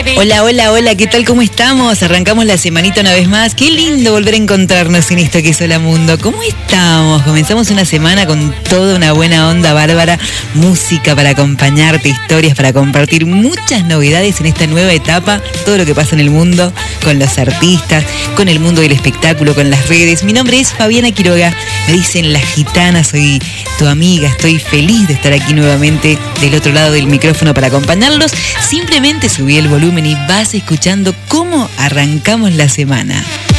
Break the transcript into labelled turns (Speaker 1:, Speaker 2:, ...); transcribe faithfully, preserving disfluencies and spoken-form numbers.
Speaker 1: Hola, hola, hola, ¿qué tal? ¿Cómo estamos? Arrancamos la semanita una vez más. Qué lindo volver a encontrarnos en esto que es Hola Mundo. ¿Cómo estamos? Comenzamos una semana con toda una buena onda bárbara, música para acompañarte, historias para compartir, muchas novedades en esta nueva etapa, todo lo que pasa en el mundo, con los artistas, con el mundo del espectáculo, con las redes. Mi nombre es Fabiana Quiroga, me dicen La Gitana, soy tu amiga, estoy feliz de estar aquí nuevamente del otro lado del micrófono para acompañarlos. Simplemente subí el volumen y vas escuchando cómo arrancamos la semana.